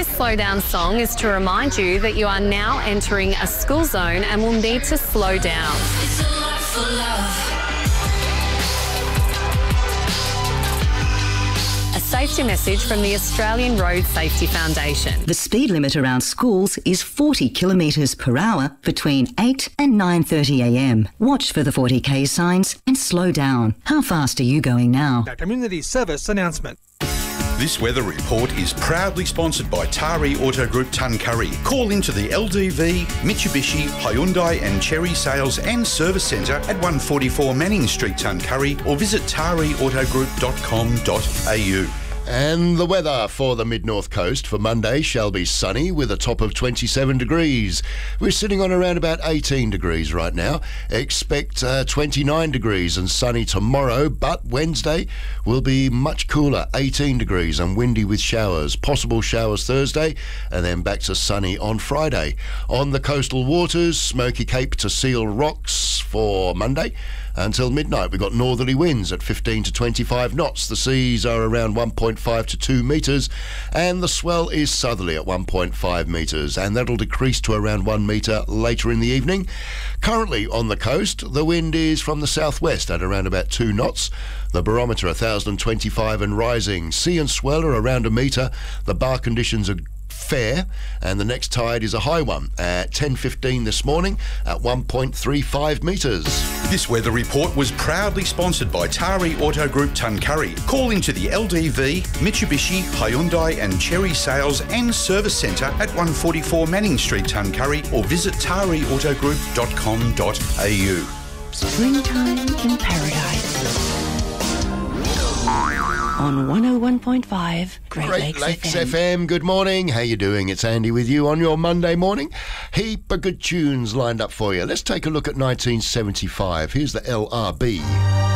This slow down song is to remind you that you are now entering a school zone and will need to slow down. It's a lot for love. A safety message from the Australian Road Safety Foundation. The speed limit around schools is 40 kilometres per hour between 8 and 9:30am. Watch for the 40k signs and slow down. How fast are you going now? A community service announcement. This weather report is proudly sponsored by Tari Auto Group Tuncurry. Call into the LDV, Mitsubishi, Hyundai and Cherry Sales and Service Centre at 144 Manning Street, Tuncurry, or visit tariautogroup.com.au. And the weather for the mid-north coast for Monday shall be sunny with a top of 27 degrees. We're sitting on around about 18 degrees right now. Expect 29 degrees and sunny tomorrow, but Wednesday will be much cooler, 18 degrees and windy with showers. Possible showers Thursday and then back to sunny on Friday. On the coastal waters, Smoky Cape to Seal Rocks for Monday. Until midnight, we've got northerly winds at 15 to 25 knots. The seas are around 1.5 to 2 metres, and the swell is southerly at 1.5 metres, and that'll decrease to around 1 metre later in the evening. Currently on the coast, the wind is from the southwest at around about 2 knots. The barometer 1,025 and rising. Sea and swell are around a metre. The bar conditions are fair, and the next tide is a high one at 10:15 this morning at 1.35 metres. This weather report was proudly sponsored by Tari Auto Group Tuncurry. Call into the LDV, Mitsubishi, Hyundai and Cherry Sales and Service Centre at 144 Manning Street, Tuncurry, or visit tariautogroup.com.au. Springtime in paradise. On 101.5 Great Lakes FM. Good morning. How you doing? It's Andy with you on your Monday morning. Heap of good tunes lined up for you. Let's take a look at 1975. Here's the LRB.